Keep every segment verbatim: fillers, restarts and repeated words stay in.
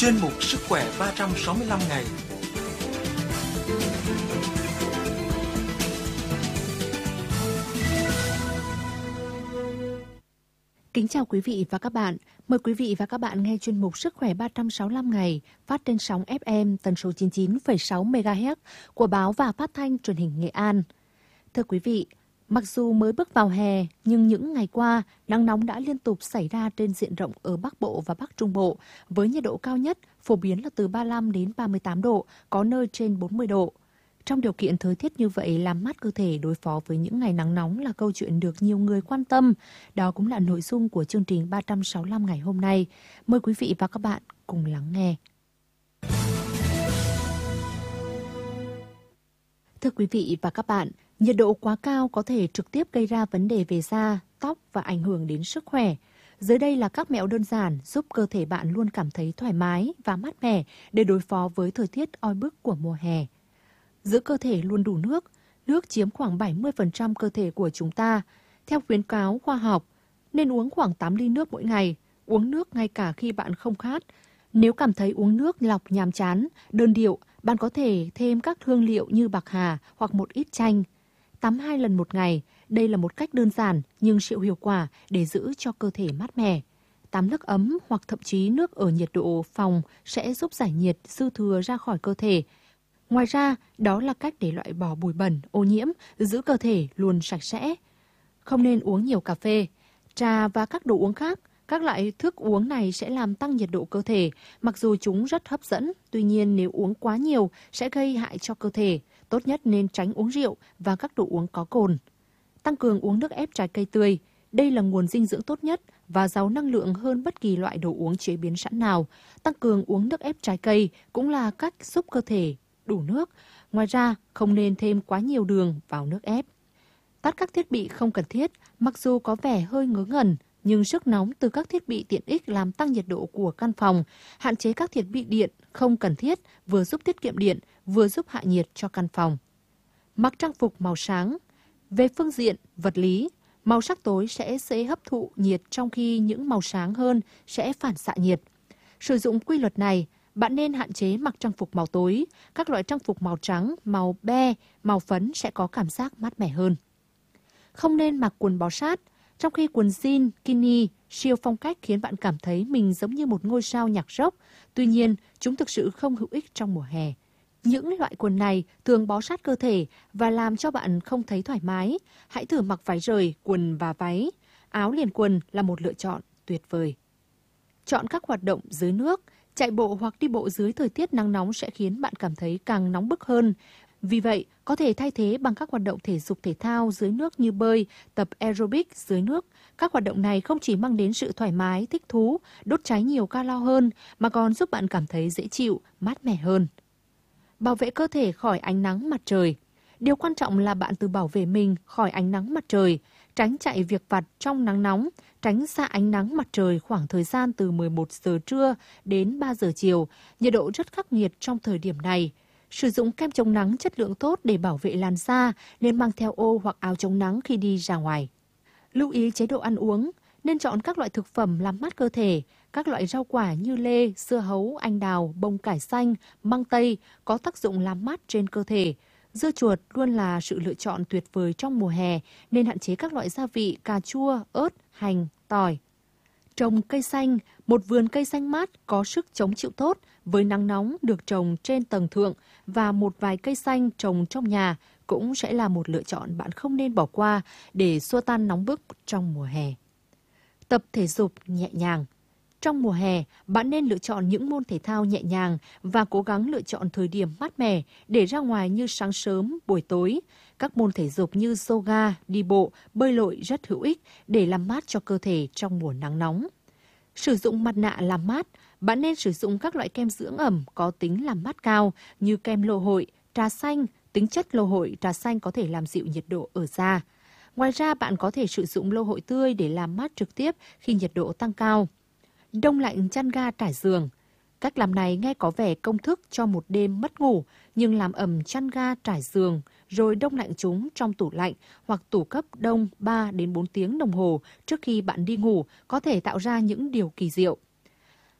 chuyên mục Sức khỏe ba trăm sáu mươi lăm ngày. Kính chào quý vị và các bạn. Mời quý vị và các bạn nghe chuyên mục Sức khỏe ba trăm sáu mươi lăm ngày phát trên sóng ép em tần số chín mươi chín phẩy sáu mê ga héc của báo và phát thanh truyền hình Nghệ An. Thưa quý vị, mặc dù mới bước vào hè, nhưng những ngày qua, nắng nóng đã liên tục xảy ra trên diện rộng ở Bắc Bộ và Bắc Trung Bộ, với nhiệt độ cao nhất phổ biến là từ ba mươi lăm đến ba mươi tám độ, có nơi trên bốn mươi độ. Trong điều kiện thời tiết như vậy, làm mát cơ thể đối phó với những ngày nắng nóng là câu chuyện được nhiều người quan tâm. Đó cũng là nội dung của chương trình ba trăm sáu mươi lăm ngày hôm nay. Mời quý vị và các bạn cùng lắng nghe. Thưa quý vị và các bạn, nhiệt độ quá cao có thể trực tiếp gây ra vấn đề về da, tóc và ảnh hưởng đến sức khỏe. Dưới đây là các mẹo đơn giản giúp cơ thể bạn luôn cảm thấy thoải mái và mát mẻ để đối phó với thời tiết oi bức của mùa hè. Giữ cơ thể luôn đủ nước. Nước chiếm khoảng bảy mươi phần trăm cơ thể của chúng ta. Theo khuyến cáo khoa học, nên uống khoảng tám ly nước mỗi ngày. Uống nước ngay cả khi bạn không khát. Nếu cảm thấy uống nước lọc nhàm chán, đơn điệu, bạn có thể thêm các hương liệu như bạc hà hoặc một ít chanh. Tắm hai lần một ngày. Đây là một cách đơn giản nhưng siêu hiệu quả để giữ cho cơ thể mát mẻ. Tắm nước ấm hoặc thậm chí nước ở nhiệt độ phòng sẽ giúp giải nhiệt dư thừa ra khỏi cơ thể. Ngoài ra, đó là cách để loại bỏ bụi bẩn, ô nhiễm, giữ cơ thể luôn sạch sẽ. Không nên uống nhiều cà phê, trà và các đồ uống khác. Các loại thức uống này sẽ làm tăng nhiệt độ cơ thể, mặc dù chúng rất hấp dẫn. Tuy nhiên, nếu uống quá nhiều sẽ gây hại cho cơ thể. Tốt nhất nên tránh uống rượu và các đồ uống có cồn. Tăng cường uống nước ép trái cây tươi. Đây là nguồn dinh dưỡng tốt nhất và giàu năng lượng hơn bất kỳ loại đồ uống chế biến sẵn nào. Tăng cường uống nước ép trái cây cũng là cách giúp cơ thể đủ nước. Ngoài ra, không nên thêm quá nhiều đường vào nước ép. Tắt các thiết bị không cần thiết, mặc dù có vẻ hơi ngớ ngẩn, nhưng sức nóng từ các thiết bị tiện ích làm tăng nhiệt độ của căn phòng. Hạn chế các thiết bị điện không cần thiết, vừa giúp tiết kiệm điện, vừa giúp hạ nhiệt cho căn phòng. Mặc trang phục màu sáng. Về phương diện vật lý, màu sắc tối sẽ dễ hấp thụ nhiệt, trong khi những màu sáng hơn sẽ phản xạ nhiệt. Sử dụng quy luật này, bạn nên hạn chế mặc trang phục màu tối. Các loại trang phục màu trắng, màu be, màu phấn sẽ có cảm giác mát mẻ hơn. Không nên mặc quần bó sát. Trong khi quần jean, kini, siêu phong cách khiến bạn cảm thấy mình giống như một ngôi sao nhạc rock. Tuy nhiên, chúng thực sự không hữu ích trong mùa hè. Những loại quần này thường bó sát cơ thể và làm cho bạn không thấy thoải mái. Hãy thử mặc váy rời, quần và váy. Áo liền quần là một lựa chọn tuyệt vời. Chọn các hoạt động dưới nước. Chạy bộ hoặc đi bộ dưới thời tiết nắng nóng sẽ khiến bạn cảm thấy càng nóng bức hơn. Vì vậy, có thể thay thế bằng các hoạt động thể dục thể thao dưới nước như bơi, tập aerobic dưới nước. Các hoạt động này không chỉ mang đến sự thoải mái, thích thú, đốt cháy nhiều calo hơn, mà còn giúp bạn cảm thấy dễ chịu, mát mẻ hơn. Bảo vệ cơ thể khỏi ánh nắng mặt trời. Điều quan trọng là bạn tự bảo vệ mình khỏi ánh nắng mặt trời. Tránh chạy việc vặt trong nắng nóng, tránh xa ánh nắng mặt trời khoảng thời gian từ mười một giờ trưa đến ba giờ chiều. Nhiệt độ rất khắc nghiệt trong thời điểm này. Sử dụng kem chống nắng chất lượng tốt để bảo vệ làn da, nên mang theo ô hoặc áo chống nắng khi đi ra ngoài. Lưu ý chế độ ăn uống, nên chọn các loại thực phẩm làm mát cơ thể. Các loại rau quả như lê, dưa hấu, anh đào, bông cải xanh, măng tây có tác dụng làm mát trên cơ thể. Dưa chuột luôn là sự lựa chọn tuyệt vời trong mùa hè, nên hạn chế các loại gia vị, cà chua, ớt, hành, tỏi. Trồng cây xanh. Một vườn cây xanh mát có sức chống chịu tốt với nắng nóng được trồng trên tầng thượng, và một vài cây xanh trồng trong nhà cũng sẽ là một lựa chọn bạn không nên bỏ qua để xua tan nóng bức trong mùa hè. Tập thể dục nhẹ nhàng. Trong mùa hè, bạn nên lựa chọn những môn thể thao nhẹ nhàng và cố gắng lựa chọn thời điểm mát mẻ để ra ngoài như sáng sớm, buổi tối. Các môn thể dục như yoga, đi bộ, bơi lội rất hữu ích để làm mát cho cơ thể trong mùa nắng nóng. Sử dụng mặt nạ làm mát. Bạn nên sử dụng các loại kem dưỡng ẩm có tính làm mát cao như kem lô hội, trà xanh. Tính chất lô hội, trà xanh có thể làm dịu nhiệt độ ở da. Ngoài ra, bạn có thể sử dụng lô hội tươi để làm mát trực tiếp khi nhiệt độ tăng cao. Đông lạnh chăn ga trải giường. Cách làm này nghe có vẻ công thức cho một đêm mất ngủ, nhưng làm ẩm chăn ga trải giường rồi đông lạnh chúng trong tủ lạnh hoặc tủ cấp đông ba đến bốn tiếng đồng hồ trước khi bạn đi ngủ có thể tạo ra những điều kỳ diệu.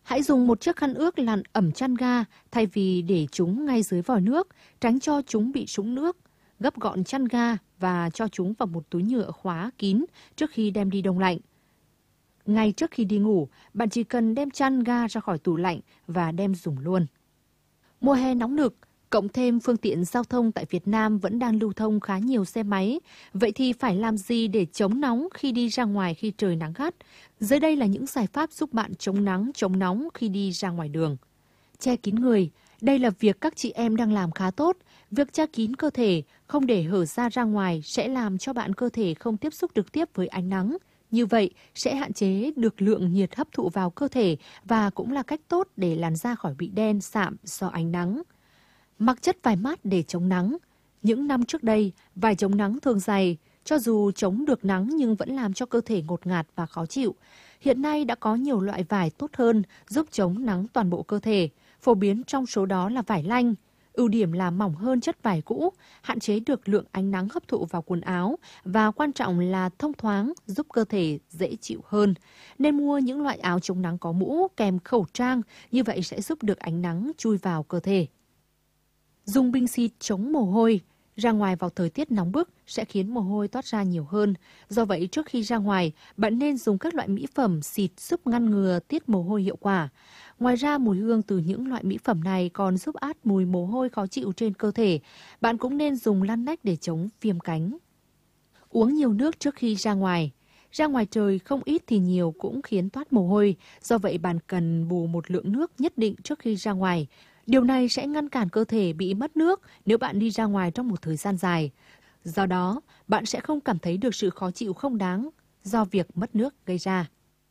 Hãy dùng một chiếc khăn ướt lặn ẩm chăn ga thay vì để chúng ngay dưới vòi nước, tránh cho chúng bị sũng nước. Gấp gọn chăn ga và cho chúng vào một túi nhựa khóa kín trước khi đem đi đông lạnh. Ngay trước khi đi ngủ, bạn chỉ cần đem chăn ga ra khỏi tủ lạnh và đem dùng luôn. Mùa hè nóng nực, cộng thêm phương tiện giao thông tại Việt Nam vẫn đang lưu thông khá nhiều xe máy. Vậy thì phải làm gì để chống nóng khi đi ra ngoài khi trời nắng gắt? Dưới đây là những giải pháp giúp bạn chống nắng, chống nóng khi đi ra ngoài đường. Che kín người. Đây là việc các chị em đang làm khá tốt. Việc che kín cơ thể, không để hở da ra ngoài sẽ làm cho bạn cơ thể không tiếp xúc trực tiếp với ánh nắng. Như vậy sẽ hạn chế được lượng nhiệt hấp thụ vào cơ thể và cũng là cách tốt để làn da khỏi bị đen, sạm do ánh nắng. Mặc chất vải mát để chống nắng. Những năm trước đây, vải chống nắng thường dày, cho dù chống được nắng nhưng vẫn làm cho cơ thể ngột ngạt và khó chịu. Hiện nay đã có nhiều loại vải tốt hơn giúp chống nắng toàn bộ cơ thể. Phổ biến trong số đó là vải lanh. Ưu điểm là mỏng hơn chất vải cũ, hạn chế được lượng ánh nắng hấp thụ vào quần áo và quan trọng là thông thoáng, giúp cơ thể dễ chịu hơn. Nên mua những loại áo chống nắng có mũ kèm khẩu trang, như vậy sẽ giúp được ánh nắng chui vào cơ thể. Dùng bình xịt chống mồ hôi. Ra ngoài vào thời tiết nóng bức sẽ khiến mồ hôi toát ra nhiều hơn. Do vậy trước khi ra ngoài, bạn nên dùng các loại mỹ phẩm xịt giúp ngăn ngừa tiết mồ hôi hiệu quả. Ngoài ra, mùi hương từ những loại mỹ phẩm này còn giúp át mùi mồ hôi khó chịu trên cơ thể. Bạn cũng nên dùng lăn nách để chống viêm cánh. Uống nhiều nước trước khi ra ngoài. Ra ngoài trời không ít thì nhiều cũng khiến toát mồ hôi. Do vậy bạn cần bù một lượng nước nhất định trước khi ra ngoài. Điều này sẽ ngăn cản cơ thể bị mất nước nếu bạn đi ra ngoài trong một thời gian dài. Do đó, bạn sẽ không cảm thấy được sự khó chịu không đáng do việc mất nước gây ra.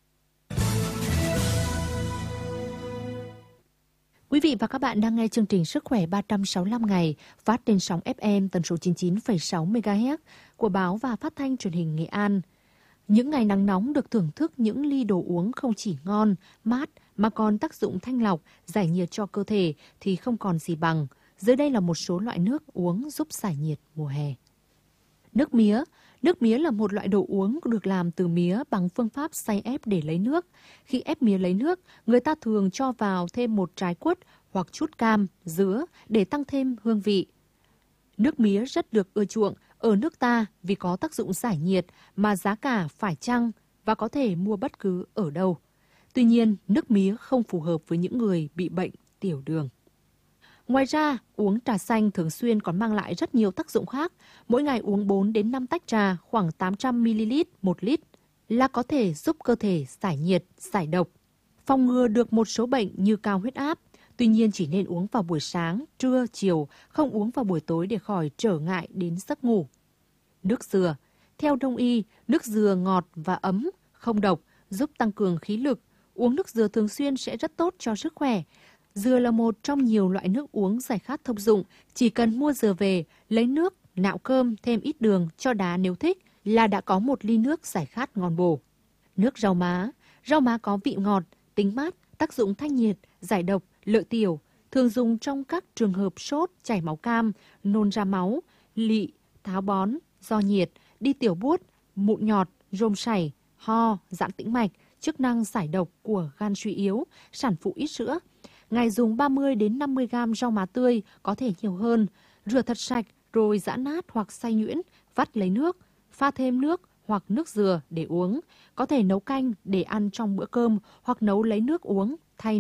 Quý vị và các bạn đang nghe chương trình Sức khỏe ba trăm sáu mươi lăm ngày phát trên sóng ép em tần số chín mươi chín phẩy sáu mê ga héc của báo và phát thanh truyền hình Nghệ An. Những ngày nắng nóng được thưởng thức những ly đồ uống không chỉ ngon, mát mà còn tác dụng thanh lọc, giải nhiệt cho cơ thể thì không còn gì bằng. Dưới đây là một số loại nước uống giúp giải nhiệt mùa hè. Nước mía. Nước mía là một loại đồ uống được làm từ mía bằng phương pháp xay ép để lấy nước. Khi ép mía lấy nước, người ta thường cho vào thêm một trái quất hoặc chút cam, dứa để tăng thêm hương vị. Nước mía rất được ưa chuộng ở nước ta vì có tác dụng giải nhiệt mà giá cả phải chăng và có thể mua bất cứ ở đâu. Tuy nhiên, nước mía không phù hợp với những người bị bệnh tiểu đường. Ngoài ra, uống trà xanh thường xuyên còn mang lại rất nhiều tác dụng khác. Mỗi ngày uống bốn đến năm tách trà khoảng tám trăm mi li lít một lít là có thể giúp cơ thể giải nhiệt, giải độc, phòng ngừa được một số bệnh như cao huyết áp. Tuy nhiên chỉ nên uống vào buổi sáng, trưa, chiều, không uống vào buổi tối để khỏi trở ngại đến giấc ngủ. Nước dừa. Theo Đông y, nước dừa ngọt và ấm, không độc, giúp tăng cường khí lực. Uống nước dừa thường xuyên sẽ rất tốt cho sức khỏe. Dừa là một trong nhiều loại nước uống giải khát thông dụng. Chỉ cần mua dừa về, lấy nước, nạo cơm, thêm ít đường, cho đá nếu thích là đã có một ly nước giải khát ngon bổ. Nước rau má. Rau má có vị ngọt, tính mát, tác dụng thanh nhiệt, giải độc, lợi tiểu. Thường dùng trong các trường hợp sốt, chảy máu cam, nôn ra máu, lị, táo bón, do nhiệt, đi tiểu buốt, mụn nhọt, rôm sảy, ho, giãn tĩnh mạch, chức năng giải độc của gan suy yếu, sản phụ ít sữa. Ngày dùng ba mươi đến năm mươi gam rau má tươi, có thể nhiều hơn. Rửa thật sạch rồi giã nát hoặc xay nhuyễn, vắt lấy nước, pha thêm nước hoặc nước dừa để uống. Có thể nấu canh để ăn trong bữa cơm hoặc nấu lấy nước uống thay